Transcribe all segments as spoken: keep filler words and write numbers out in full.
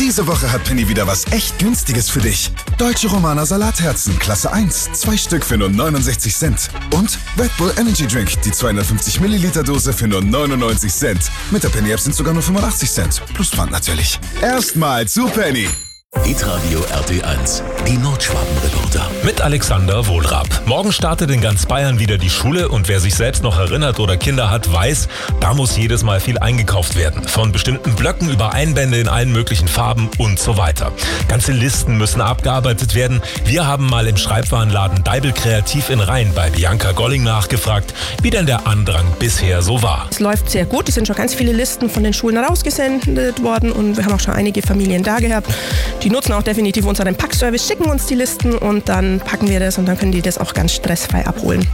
Diese Woche hat Penny wieder was echt Günstiges für dich. Deutsche Romana Salatherzen, Klasse eins, zwei Stück für nur neunundsechzig Cent. Und Red Bull Energy Drink, die zweihundertfünfzig Milliliter Dose für nur neunundneunzig Cent. Mit der Penny App sind sogar nur fünfundachtzig Cent. Plus Pfand natürlich. Erstmal zu Penny. Hitradio R T eins, die Nordschwaben-Reporter. Mit Alexander Wohlrab. Morgen startet in ganz Bayern wieder die Schule und wer sich selbst noch erinnert oder Kinder hat, weiß, da muss jedes Mal viel eingekauft werden. Von bestimmten Blöcken über Einbände in allen möglichen Farben und so weiter. Ganze Listen müssen abgearbeitet werden. Wir haben mal im Schreibwarenladen Deibel Kreativ in Rhein bei Bianca Golling nachgefragt, wie denn der Andrang bisher so war. Es läuft sehr gut. Es sind schon ganz viele Listen von den Schulen rausgesendet worden und wir haben auch schon einige Familien da gehabt. Die nutzen auch definitiv unseren Packservice, schicken uns die Listen und dann packen wir das und dann können die das auch ganz stressfrei abholen.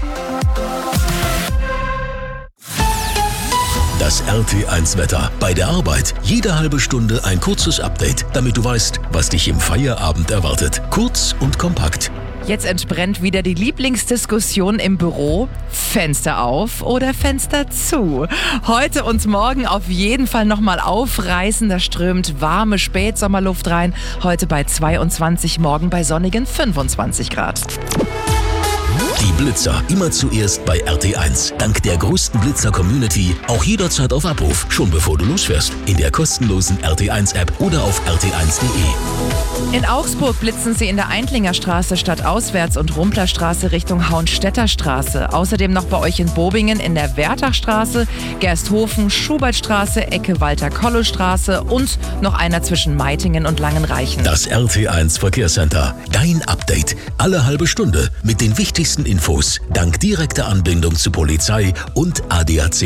Das R T eins Wetter. Bei der Arbeit jede halbe Stunde ein kurzes Update, damit du weißt, was dich im Feierabend erwartet. Kurz und kompakt. Jetzt entbrennt wieder die Lieblingsdiskussion im Büro. Fenster auf oder Fenster zu? Heute und morgen auf jeden Fall nochmal aufreißen. Da strömt warme Spätsommerluft rein. Heute bei zweiundzwanzig, morgen bei sonnigen fünfundzwanzig Grad. Die Blitzer immer zuerst bei R T eins. Dank der größten Blitzer-Community auch jederzeit auf Abruf, schon bevor du losfährst. In der kostenlosen R T eins App oder auf r t eins punkt de. In Augsburg blitzen sie in der Eintlinger Straße stadtauswärts und Rumplerstraße Richtung Hauenstädter Straße. Außerdem noch bei euch in Bobingen in der Wertachstraße, Gersthofen, Schubertstraße, Ecke Walter-Kollow-Straße und noch einer zwischen Meitingen und Langenreichen. Das R T eins Verkehrscenter. Dein Update. Alle halbe Stunde mit den wichtigsten Infos. Dank direkter Anbindung zu Polizei und A D A C.